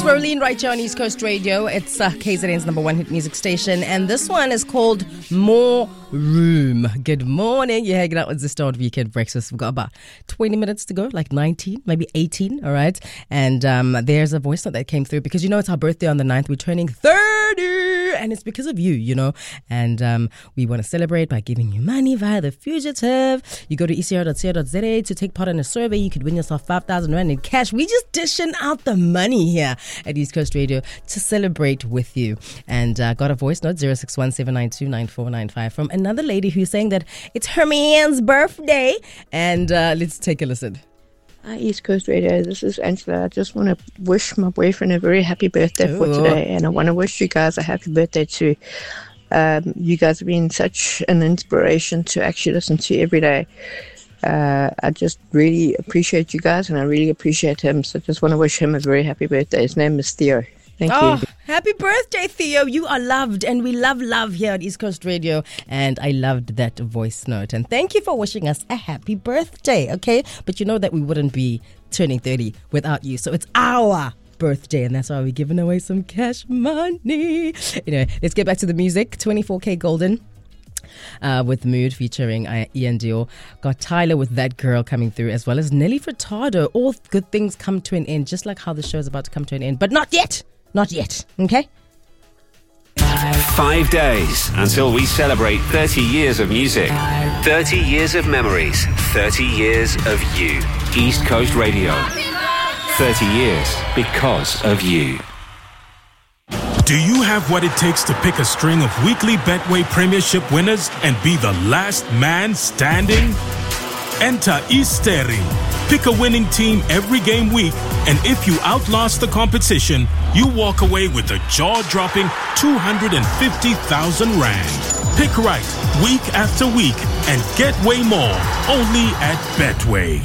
Rolene right here on East Coast Radio. It's KZN's number one hit music station, and this one is called More Room. Good morning. You're hanging out with Zisto on Weekend Breakfast. We've got about 20 minutes to go, like 19, maybe 18, all right? And there's a voice note that came through because, it's our birthday on the 9th. We're turning 30, and it's because of you, And we want to celebrate by giving you money via The Fugitive. You go to ecr.co.za to take part in a survey. You could win yourself 5,000 Rand in cash. We just dishing out the money here at East Coast Radio to celebrate with you. And got a voice note, 0617929495 from another lady who's saying that it's her man's birthday. And let's take a listen. Hi, East Coast Radio. This is Angela. I just want to wish my boyfriend a very happy birthday for today. And I want to wish you guys a happy birthday too. You guys have been such an inspiration to actually listen to every day. I just really appreciate you guys, and I really appreciate him. So I just want to wish him a very happy birthday. His name is Theo. Thank you. Happy birthday, Theo. You are loved, and we love here at East Coast Radio. And I loved that voice note. And thank you for wishing us a happy birthday, okay? But you know that we wouldn't be turning 30 without you. So it's our birthday, and that's why we're giving away some cash money. Anyway, let's get back to the music. 24K Golden. With Mood featuring Ian Dior. Got Tyler with That Girl coming through, as well as Nelly Furtado. All good things come to an end, just like how the show is about to come to an end. But not yet. Not yet. Okay? 5 days until we celebrate 30 years of music, 30 years of memories, 30 years of you. East Coast Radio. 30 years because of you. Do you have what it takes to pick a string of weekly Betway Premiership winners and be the last man standing? Enter Easteri. Pick a winning team every game week, and if you outlast the competition, you walk away with a jaw-dropping 250,000 Rand. Pick right week after week and get way more only at Betway.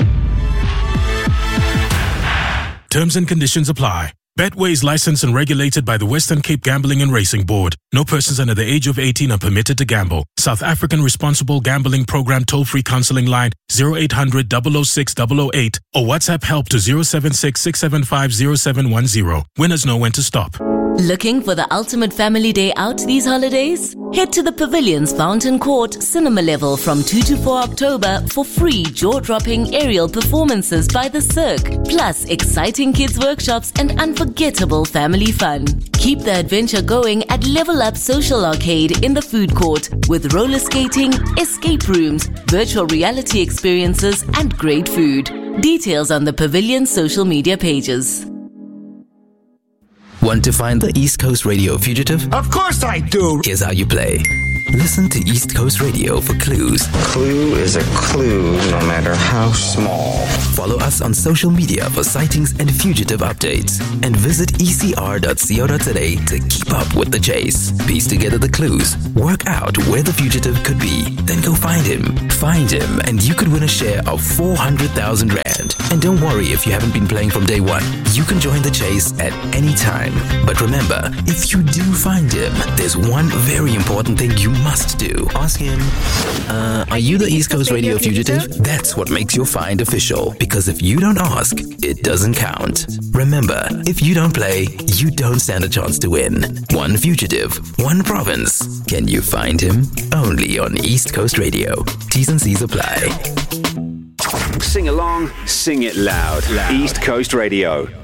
Terms and conditions apply. Betway is licensed and regulated by the Western Cape Gambling and Racing Board. No persons under the age of 18 are permitted to gamble. South African Responsible Gambling Program toll-free counseling line 0800 006 008 or WhatsApp help to 076 675 0710. Winners know when to stop. Looking for the ultimate family day out these holidays? Head to the Pavilion's Fountain Court cinema level from 2 to 4 October for free jaw-dropping aerial performances by The Cirque, plus exciting kids workshops and unforgettable family fun. Keep the adventure going at Level Up Social Arcade in the food court with roller skating, escape rooms, virtual reality experiences and great food. Details on the Pavilion's social media pages. Want to find the East Coast Radio Fugitive? Of course I do! Here's how you play. Listen to East Coast Radio for clues. Clue is a clue, no matter how small. Follow us on social media for sightings and fugitive updates. And visit ecr.co.za to keep up with the chase. Piece together the clues. Work out where the fugitive could be. Then go find him. Find him and you could win a share of 400,000 Rand. And don't worry if you haven't been playing from day one. You can join the chase at any time. But remember, if you do find him, there's one very important thing you must do. Ask him, are you the East Coast Radio Fugitive? That's what makes your find official. Because if you don't ask, it doesn't count. Remember, if you don't play, you don't stand a chance to win. One fugitive, one province. Can you find him? Only on East Coast Radio. T's and C's apply. Sing along, sing it loud. East Coast Radio.